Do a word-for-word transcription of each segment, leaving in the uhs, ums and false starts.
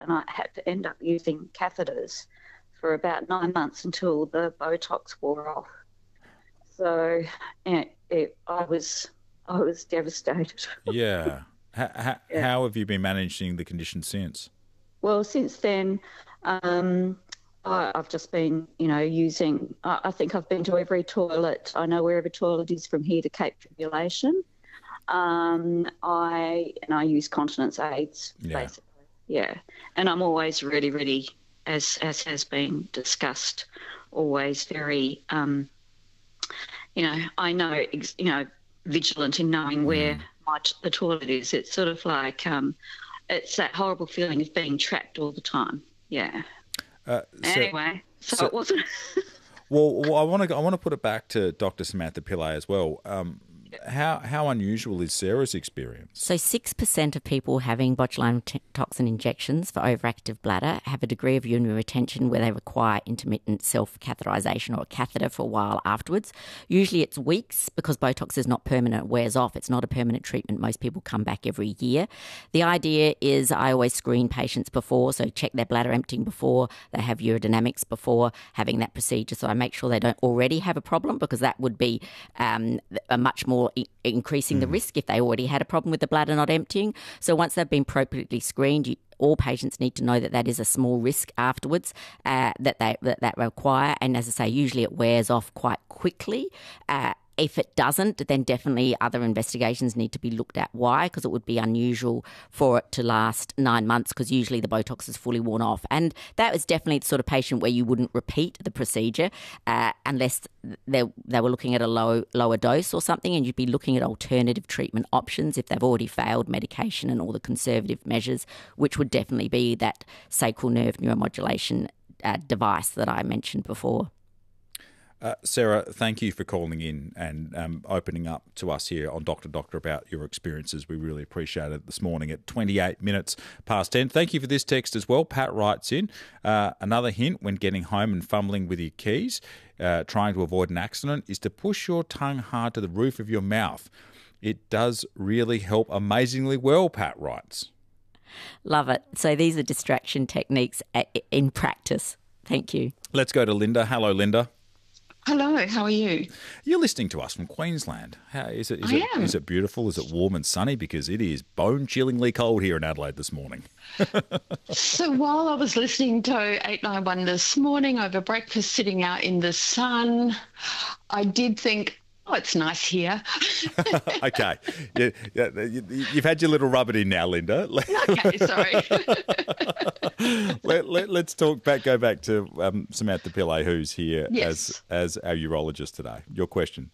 and I had to end up using catheters for about nine months until the Botox wore off. So it, it, I was I was devastated. Yeah. How, how, Yeah. how have you been managing the condition since? Well, since then, um, I, I've just been, you know, using. I, I think I've been to every toilet. I know where every toilet is from here to Cape Tribulation. Um, I and I use continence aids, Yeah. basically. Yeah, and I'm always really, really, as as has been discussed, always very, um, you know, I know, ex- you know, vigilant in knowing where Mm. my t- the toilet is. It's sort of like, um, it's that horrible feeling of being trapped all the time. Yeah. Uh, so, Anyway, so, so it wasn't. well, well, I want to I want to put it back to Doctor Samantha Pillay as well. Um, how how unusual is Sarah's experience? So six percent of people having botulinum t- toxin injections for overactive bladder have a degree of urinary retention where they require intermittent self-catheterisation or a catheter for a while afterwards. Usually it's weeks because Botox is not permanent, it wears off. It's not a permanent treatment. Most people come back every year. The idea is I always screen patients before, so check their bladder emptying before, they have urodynamics before having that procedure, so I make sure they don't already have a problem because that would be um, a much more I- increasing the risk if they already had a problem with the bladder not emptying. So once they've been appropriately screened, you, all patients need to know that that is a small risk afterwards uh, that they that, that require. And as I say, usually it wears off quite quickly. Uh, If it doesn't, then definitely other investigations need to be looked at. Why? Because it would be unusual for it to last nine months because usually the Botox is fully worn off. And that was definitely the sort of patient where you wouldn't repeat the procedure uh, unless they, they were looking at a low lower dose or something, and you'd be looking at alternative treatment options if they've already failed medication and all the conservative measures, which would definitely be that sacral nerve neuromodulation uh, device that I mentioned before. Uh, Sarah, thank you for calling in and um, opening up to us here on Doctor Doctor about your experiences. We really appreciate it this morning at twenty-eight minutes past ten. Thank you for this text as well. Pat writes in, uh, another hint when getting home and fumbling with your keys, uh, trying to avoid an accident, is to push your tongue hard to the roof of your mouth. It does really help amazingly well, Pat writes. Love it. So these are distraction techniques in practice. Thank you. Let's go to Linda. Hello, Linda. Hello, how are you? You're listening to us from Queensland. How, is it, is I it, am. is it beautiful? Is it warm and sunny? Because it is bone-chillingly cold here in Adelaide this morning. So while I was listening to eight nine one this morning over breakfast, sitting out in the sun, I did think, oh, it's nice here. Okay. Yeah, yeah, you- you've had your little rub it in now, Linda. Okay, sorry. let, let, let's talk back, go back to um, Samantha Pillay, who's here Yes. as, as our urologist today. Your question.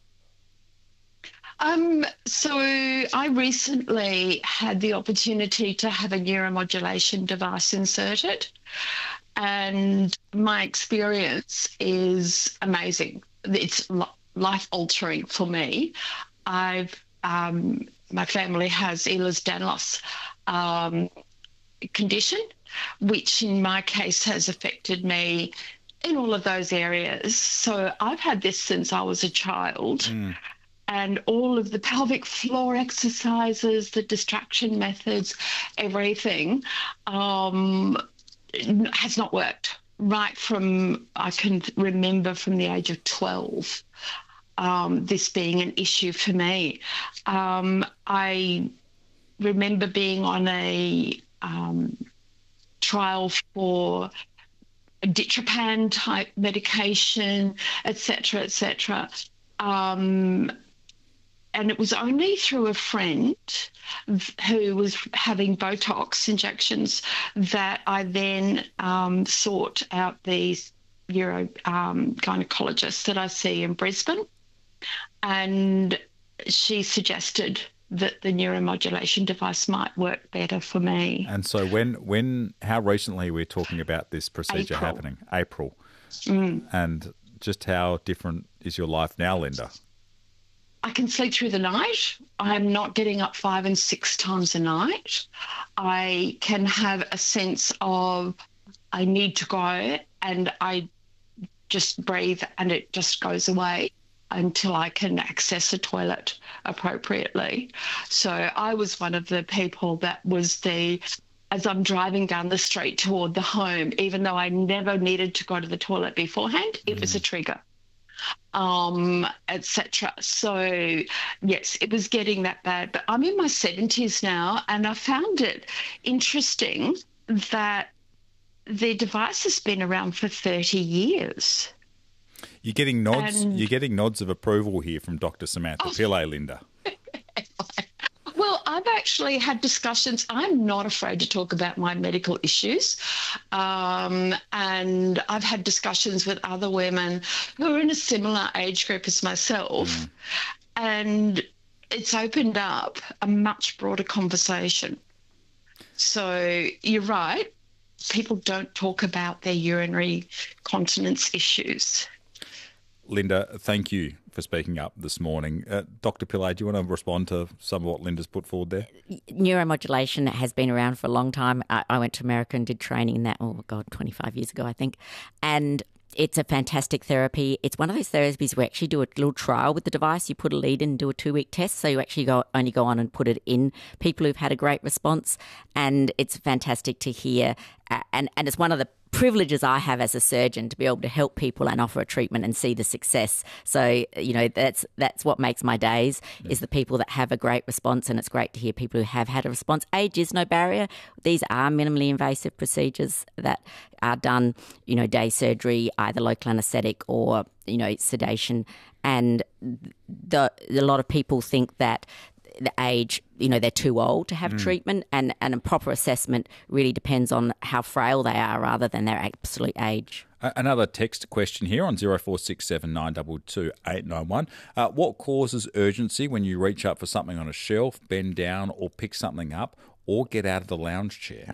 Um, so I recently had the opportunity to have a neuromodulation device inserted, and my experience is amazing. It's li- life-altering for me. I've um, my family has Ehlers-Danlos um, condition, which in my case has affected me in all of those areas. So I've had this since I was a child. Mm. And all of the pelvic floor exercises, the distraction methods, everything um, has not worked. Right from, I can remember from the age of twelve, um, this being an issue for me. Um, I remember being on a um, trial for ditropan type medication, et cetera, et cetera. Um, and it was only through a friend who was having Botox injections that I then um, sought out these uro um, gynecologists that I see in Brisbane. And she suggested that the neuromodulation device might work better for me. And so when, when, how recently we're talking about this procedure April. happening? April. Mm. And just how different is your life now, Linda? I can sleep through the night. I'm not getting up five and six times a night. I can have a sense of I need to go, and I just breathe and it just goes away until I can access a toilet appropriately. So I was one of the people that was the as I'm driving down the street toward the home, even though I never needed to go to the toilet beforehand. It mm. was a trigger, um, et cetera. So, yes, it was getting that bad. But I'm in my seventies now, and I found it interesting that the device has been around for thirty years. You're getting nods. And, you're getting nods of approval here from Doctor Samantha oh, Pillay, Linda. Well, I've actually had discussions. I'm not afraid to talk about my medical issues. Um, and I've had discussions with other women who are in a similar age group as myself. Mm. And it's opened up a much broader conversation. So you're right. People don't talk about their urinary continence issues. Linda, thank you for speaking up this morning. Uh, Doctor Pillay, do you want to respond to some of what Linda's put forward there? Neuromodulation has been around for a long time. I, I went to America and did training in that, oh, God, twenty-five years ago, I think. And it's a fantastic therapy. It's one of those therapies where we actually do a little trial with the device. You put a lead in and do a two-week test, so you actually go only go on and put it in people who've had a great response. And it's fantastic to hear. Uh, and, and it's one of the privileges I have as a surgeon to be able to help people and offer a treatment and see the success. So, you know, that's that's what makes my days, yeah. is the people that have a great response, and it's great to hear people who have had a response. Age is no barrier. These are minimally invasive procedures that are done, you know, day surgery, either local anaesthetic or, you know, sedation. And the, a lot of people think that the age, you know, they're too old to have mm. treatment, and, and a proper assessment really depends on how frail they are rather than their absolute age. Another text question here on zero four six seven nine two two eight nine one. Uh, what causes urgency when you reach up for something on a shelf, bend down or pick something up, or get out of the lounge chair?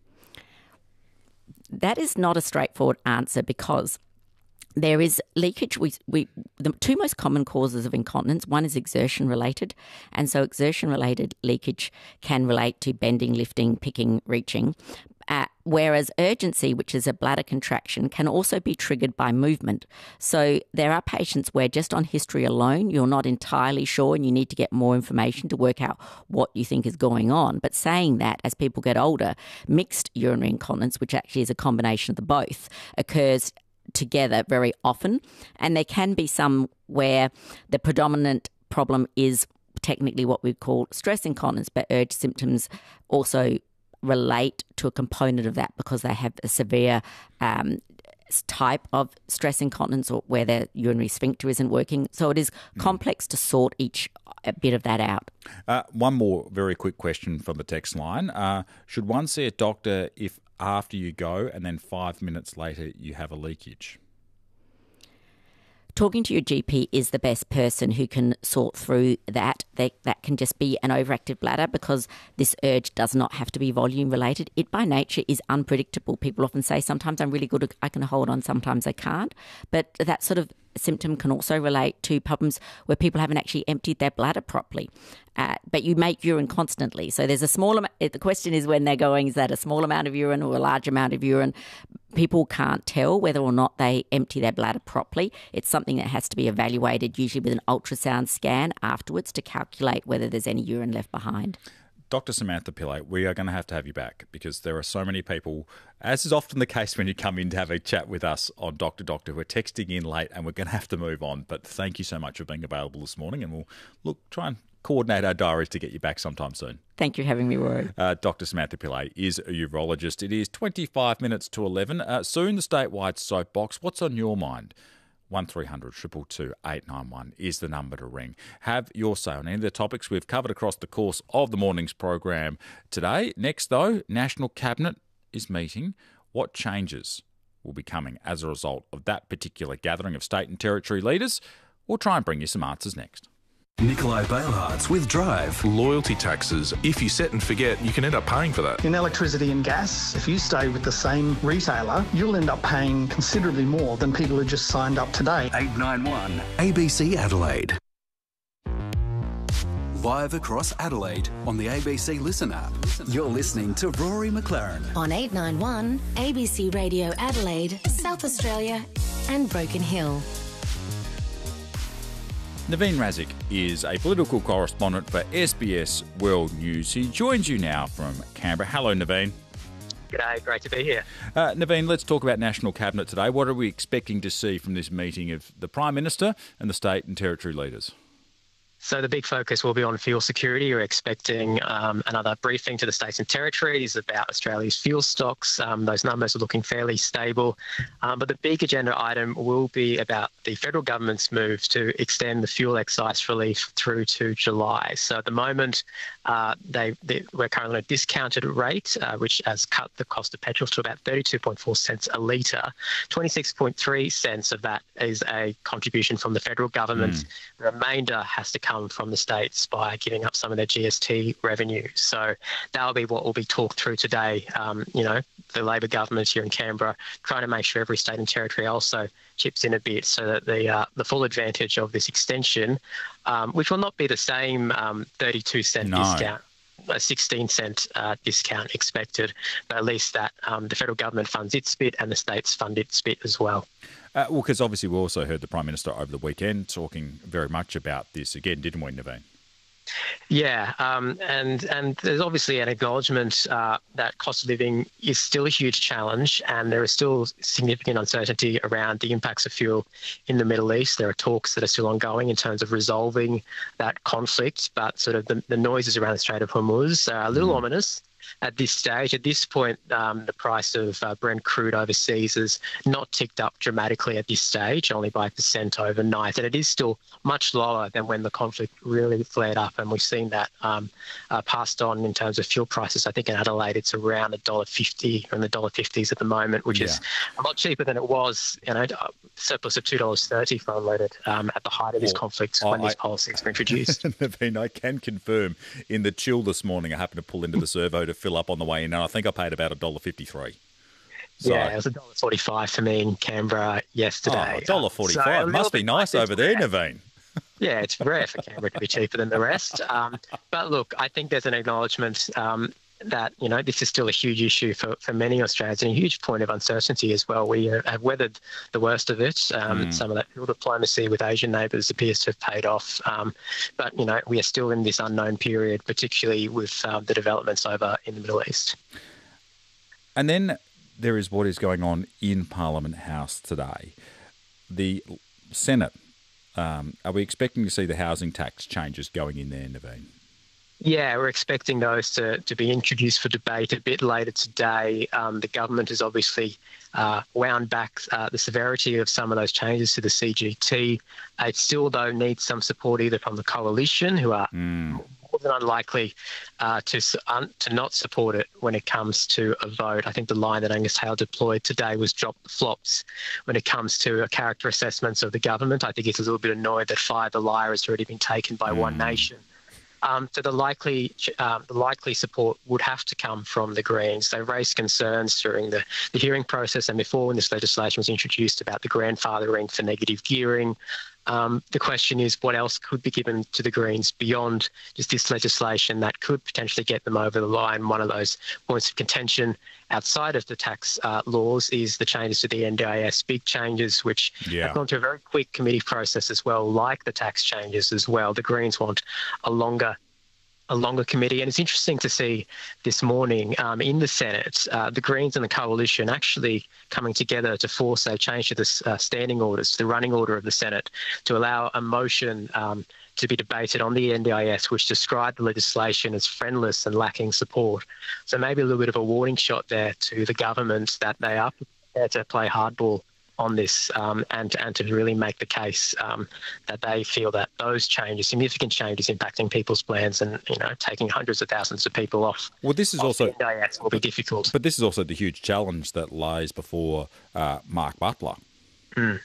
That is not a straightforward answer, because there is leakage. We, we, the two most common causes of incontinence, one is exertion-related, and so exertion-related leakage can relate to bending, lifting, picking, reaching, uh, whereas urgency, which is a bladder contraction, can also be triggered by movement. So there are patients where just on history alone, you're not entirely sure and you need to get more information to work out what you think is going on. But saying that, as people get older, mixed urinary incontinence, which actually is a combination of the both, occurs together very often, and there can be some where the predominant problem is technically what we call stress incontinence, but urge symptoms also relate to a component of that because they have a severe um, type of stress incontinence, or where their urinary sphincter isn't working. So it is mm. complex to sort each a bit of that out. Uh, one more very quick question from the text line. Uh, should one see a doctor if after you go and then five minutes later you have a leakage? Talking to your G P is the best person who can sort through that. They, that can just be an overactive bladder, because this urge does not have to be volume related. It by nature is unpredictable. People often say, sometimes I'm really good, I can hold on, sometimes I can't. But that sort of symptom can also relate to problems where people haven't actually emptied their bladder properly. Uh, but you make urine constantly. So there's a small amount. The question is when they're going, is that a small amount of urine or a large amount of urine? People can't tell whether or not they empty their bladder properly. It's something that has to be evaluated, usually with an ultrasound scan afterwards, to calculate whether there's any urine left behind. Doctor Samantha Pillay, we are going to have to have you back, because there are so many people, as is often the case when you come in to have a chat with us on Doctor Doctor, who are texting in late, and we're going to have to move on. But thank you so much for being available this morning, and we'll look try and coordinate our diaries to get you back sometime soon. Thank you for having me, Rory. Uh, Doctor Samantha Pillay is a urologist. It is twenty-five minutes to eleven. Uh, soon the statewide soapbox. What's on your mind? one three hundred two two two eight nine one is the number to ring. Have your say on any of the topics we've covered across the course of the morning's program today. Next, though, National Cabinet is meeting. What changes will be coming as a result of that particular gathering of state and territory leaders? We'll try and bring you some answers next. Nikolai Bailhartz with Drive. Loyalty taxes. If you set and forget, you can end up paying for that. In electricity and gas, if you stay with the same retailer, you'll end up paying considerably more than people who just signed up today. eight nine one A B C Adelaide. Live across Adelaide on the A B C Listen app. You're listening to Rory McLaren on eight nine one A B C Radio Adelaide, South Australia and Broken Hill. Naveen Razik is a political correspondent for S B S World News. He joins you now from Canberra. Hello, Naveen. G'day, great to be here. Uh, Naveen, let's talk about National Cabinet today. What are we expecting to see from this meeting of the Prime Minister and the state and territory leaders? So the big focus will be on fuel security. We're expecting um, another briefing to the states and territories about Australia's fuel stocks. Um, those numbers are looking fairly stable. Um, but the big agenda item will be about the federal government's move to extend the fuel excise relief through to July. So at the moment, uh, they, they, we're currently on a discounted rate, uh, which has cut the cost of petrol to about thirty-two point four cents a litre. twenty-six point three cents of that is a contribution from the federal government. Mm. The remainder has to come from the states by giving up some of their G S T revenue. So that'll be what will be talked through today. Um, you know, the Labor government here in Canberra trying to make sure every state and territory also chips in a bit so that the uh, the full advantage of this extension, um, which will not be the same um, thirty-two cent no. discount, a sixteen cent uh, discount expected, but at least that um, the federal government funds its bit and the states fund its bit as well. Uh, well, because obviously we also heard the Prime Minister over the weekend talking very much about this again, didn't we, Naveen? Yeah, um, and and there's obviously an acknowledgement uh, that cost of living is still a huge challenge, and there is still significant uncertainty around the impacts of fuel in the Middle East. There are talks that are still ongoing in terms of resolving that conflict, but sort of the, the noises around the Strait of Hormuz are a little mm. ominous. At this stage, at this point, um, the price of uh, Brent crude overseas has not ticked up dramatically at this stage, only by a percent overnight. And it is still much lower than when the conflict really flared up. And we've seen that um, uh, passed on in terms of fuel prices. I think in Adelaide, it's around one dollar fifty or in the one dollar fifties at the moment, which yeah. is a lot cheaper than it was, you know, surplus of two dollars thirty for unleaded um, at the height of this well, conflict when I, these policies were introduced. Naveen, I can confirm in the chill this morning, I happened to pull into the servo to fill up on the way in, and I think I paid about one dollar fifty-three. So, yeah, it was one dollar forty-five for me in Canberra yesterday. Oh, one dollar forty-five. So Must be nice over there, Naveen. Yeah, it's rare for Canberra to be cheaper than the rest. Um, but look, I think there's an acknowledgement um, that, you know, this is still a huge issue for, for many Australians and a huge point of uncertainty as well. We uh, have weathered the worst of it. Um, mm. Some of that fuel diplomacy with Asian neighbours appears to have paid off. Um, but, you know, we are still in this unknown period, particularly with um, the developments over in the Middle East. And then there is what is going on in Parliament House today. The Senate, um, are we expecting to see the housing tax changes going in there, Naveen? Yeah, we're expecting those to, to be introduced for debate a bit later today. Um, the government has obviously uh, wound back uh, the severity of some of those changes to the C G T. Uh, it still, though, needs some support either from the coalition, who are mm. more than unlikely uh, to un, to not support it when it comes to a vote. I think the line that Angus Taylor deployed today was drop the flops when it comes to a character assessments of the government. I think he's a little bit annoyed that fire the liar has already been taken by mm. One Nation. Um, so the likely um, the likely support would have to come from the Greens. They raised concerns during the, the hearing process and before when this legislation was introduced about the grandfathering for negative gearing. Um, the question is what else could be given to the Greens beyond just this legislation that could potentially get them over the line. One of those points of contention outside of the tax uh, laws is the changes to the N D I S, big changes which yeah. have gone through a very quick committee process as well, like the tax changes as well. The Greens want a longer a longer committee. And it's interesting to see this morning um, in the Senate, uh, the Greens and the Coalition actually coming together to force a change to the uh, standing orders, to the running order of the Senate, to allow a motion um, to be debated on the N D I S, which described the legislation as friendless and lacking support. So maybe a little bit of a warning shot there to the government that they are prepared to play hardball on this um, and, and to really make the case um, that they feel that those changes, significant changes impacting people's plans and, you know, taking hundreds of thousands of people off. Well, this is also the N D I S will be difficult. But this is also the huge challenge that lies before uh, Mark Butler. Mm.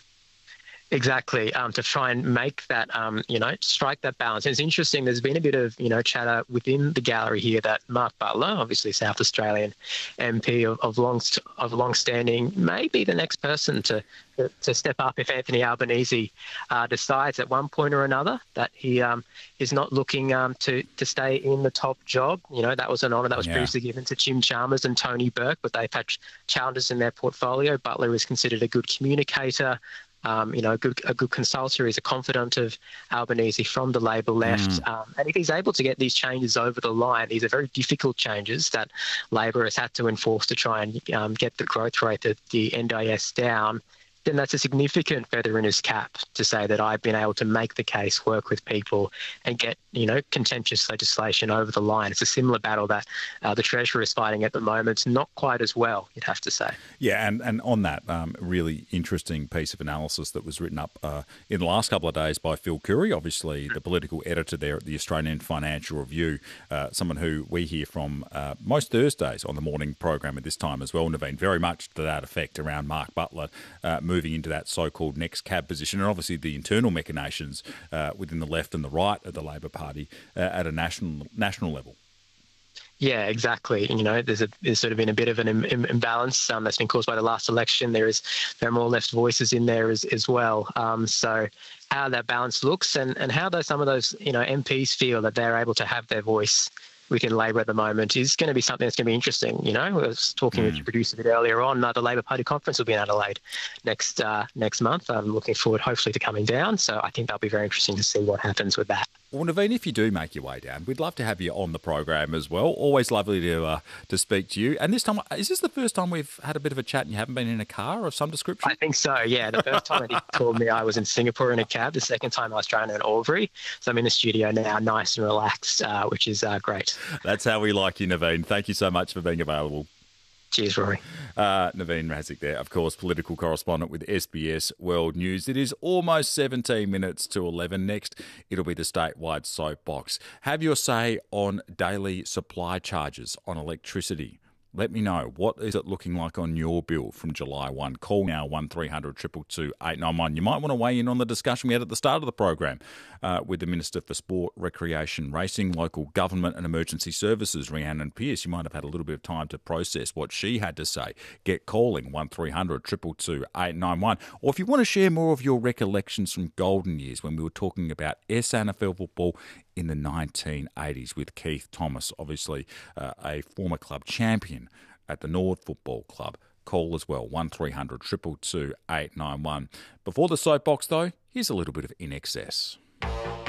Exactly, um, to try and make that, um, you know, strike that balance. And it's interesting, there's been a bit of, you know, chatter within the gallery here that Mark Butler, obviously South Australian M P of, of long of long standing, may be the next person to to step up if Anthony Albanese uh, decides at one point or another that he um, is not looking um, to, to stay in the top job. You know, that was an honour that was yeah. previously given to Jim Chalmers and Tony Burke, but they've had challenges in their portfolio. Butler is considered a good communicator. Um, you know, a good, a good consultant is a confidant of Albanese from the Labor left. Mm. Um, and if he's able to get these changes over the line, these are very difficult changes that Labor has had to enforce to try and um, get the growth rate of the N D I S down, then that's a significant feather in his cap to say that I've been able to make the case, work with people and get, you know, contentious legislation over the line. It's a similar battle that uh, the Treasurer is fighting at the moment, not quite as well, you'd have to say. Yeah, and, and on that um, really interesting piece of analysis that was written up uh, in the last couple of days by Phil Curry, obviously the political editor there at the Australian Financial Review, uh, someone who we hear from uh, most Thursdays on the morning program at this time as well, Naveen, very much to that effect around Mark Butler uh, moving into that so-called next cab position, and obviously the internal machinations uh, within the left and the right of the Labor Party uh, at a national national level. Yeah, exactly. You know, there's a there's sort of been a bit of an Im- Im- imbalance um, that's been caused by the last election. There is there are more left voices in there as as well. Um, so how that balance looks and and how those some of those you know M Ps feel that they're able to have their voice within Labor at the moment is going to be something that's going to be interesting. You know, I was talking mm. with your producer a bit earlier on. Uh, the Labor Party conference will be in Adelaide next uh, next month. I'm looking forward, hopefully, to coming down. So I think that'll be very interesting to see what happens with that. Well, Naveen, if you do make your way down, we'd love to have you on the program as well. Always lovely to uh, to speak to you. And this time, is this the first time we've had a bit of a chat and you haven't been in a car of some description? I think so, yeah. The first time he called me, I was in Singapore in a cab. The second time I was trying in Albury. So I'm in the studio now, nice and relaxed, uh, which is uh, great. That's how we like you, Naveen. Thank you so much for being available. Cheers, Rory. Uh, Naveen Razik there, of course, political correspondent with S B S World News. It is almost seventeen minutes to eleven. Next, it'll be the statewide soapbox. Have your say on daily supply charges on electricity. Let me know. What is it looking like on your bill from July first? Call now one three hundred two two two eight nine one. You might want to weigh in on the discussion we had at the start of the program uh, with the Minister for Sport, Recreation, Racing, Local Government and Emergency Services, Rhiannon Pearce. You might have had a little bit of time to process what she had to say. Get calling one three hundred two two two eight nine one. Or if you want to share more of your recollections from golden years when we were talking about S A N F L football in the nineteen eighties with Keith Thomas, obviously uh, a former club champion at the Nord Football Club. Call as well, one three hundred two two two eight nine one. Before the soapbox, though, here's a little bit of In Excess.